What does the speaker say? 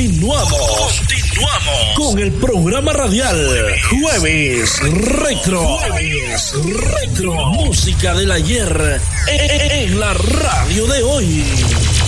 Continuamos con el programa radial Jueves Retro. Música del ayer en la radio de hoy.